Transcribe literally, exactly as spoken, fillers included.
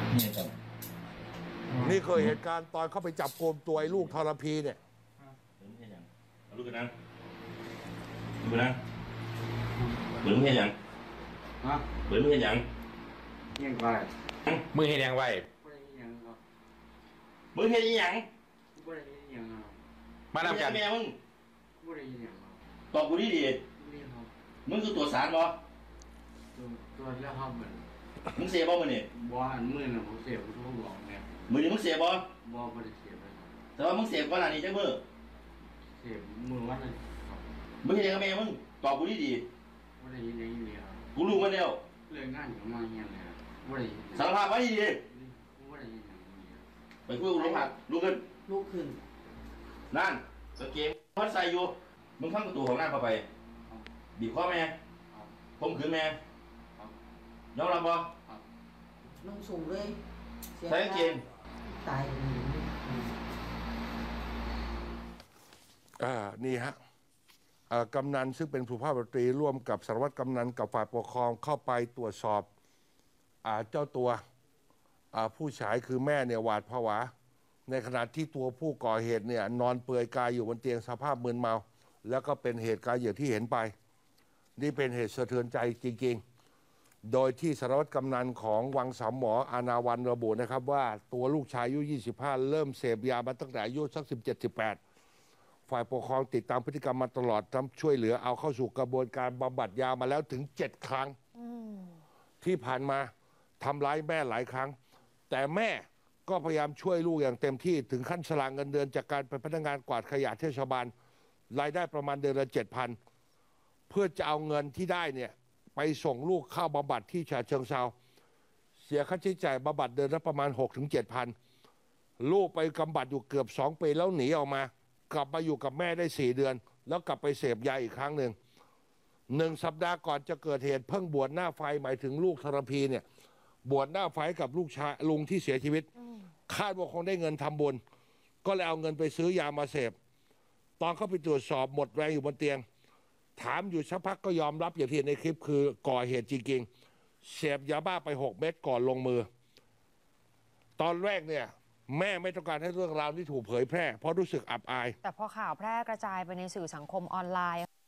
นี่ครับนี่เคยเหตุการณ์ตอนเข้าไปจับโกมตัวไอ้ลูกทรพีเนี่ยลูกกันนะลูกกันนะเหมือนมึงเห็นยังฮะเหมือนมึงเห็นยังยังไงมึงเห็นยังไงไม่ได้ยังครับมึงเห็นยังไม่ได้ยังครับมาทำกันแม่มึงไม่ได้ยังครับตอบกูดีดีมึงคือตัวสารบ่ตัวตัวแล้วครับเหมือนมึงเสียบ่มึงนี่บ่อันมือน่ะผมเสียบทุกหลอกเนี่ยมือนี่มึงเสียบ่บ่ไม่ได้เสียบเลยแต่ว่ามึงเสียก่อนหน้านี้จังมือเสียบมือวันนั้นมึงเห็นยังกับแม่มึงตอบกูดีดีไม่ได้ยินยังเดียวกูรู้มาแล้วเรื่องงานอยู่มาเงี้ยเลยไม่ได้สารภาพไว้ดีไม่ได้ยินอย่างนี้ไปคุยกับลุงหัดลุกขึ้นลุกขึ้นนั่นสเกมพัดใส่อยู่มึงข้างประตูของหน้าเข้าไปบีบคอแม่ผมขืนแม่ยอมรับบ่ลงสูงเลยใส่เกมตายอ่านี่ฮะกำนันซึ่งเป็นผู้ภาพดนตรีร่วมกับสารวัตรกำนันกับฝ่ายปกครองเข้าไปตรวจสอบเจ้าตัวผู้ชายคือแม่เนี่ยหวาดผวาในขณะที่ตัวผู้ก่อเหตุเนี่ยนอนเปลือยกายอยู่บนเตียงสภาพมึนเมาแล้วก็เป็นเหตุการณ์อย่างที่เห็นไปนี่เป็นเหตุสะเทือนใจจริงๆโดยที่สารวัตรกำนันของวังสามหมออาณาวันระบุนะครับว่าตัวลูกชายอายุยี่สิบห้าเริ่มเสพยามาตั้งแต่อายุสักสิบเจ็ด สิบแปดฝ่ายปกครองติดตามพฤติกรรมมาตลอดทำช่วยเหลือเอาเข้าสู่กระบวนการบำบัดยามาแล้วถึงเจ็ดครั้งที่ผ่านมาทำร้ายแม่หลายครั้งแต่แม่ก็พยายามช่วยลูกอย่างเต็มที่ถึงขั้นสละเงินเดือนจากการเป็นพนักงานกวาดขยะเทศบาลรายได้ประมาณเดือนละเจ็ดพันเพื่อจะเอาเงินที่ได้เนี่ยไปส่งลูกเข้าบำบัดที่ฉะเชิงเทราเสียค่าใช้จ่ายบำบัดเดือนละประมาณ หกถึงเจ็ดพันลูกไปบำบัดอยู่เกือบสองปีแล้วหนีออกมากลับมาอยู่กับแม่ได้สี่เดือนแล้วกลับไปเสพยาอีกครั้งหนึ่งหนึ่งสัปดาห์ก่อนจะเกิดเหตุเพิ่งบวชหน้าไฟหมายถึงลูกทรพีเนี่ยบวชหน้าไฟกับลูกชายลุงที่เสียชีวิตคาดว่าคงได้เงินทำบุญก็เลยเอาเงินไปซื้อยามาเสพตอนเข้าไปตรวจสอบหมดแรงอยู่บนเตียงถามอยู่สักพักก็ยอมรับอย่างที่เห็นในคลิปคือก่อเหตุจริงๆเสพยาบ้าไปหกเม็ดก่อนลงมือตอนแรกเนี่ยแม่ไม่ต้องการให้เรื่องราวที่ถูกเผยแพร่เพราะรู้สึกอับอายแต่พอข่าวแพร่กระจายไปในสื่อสังคมออนไลน์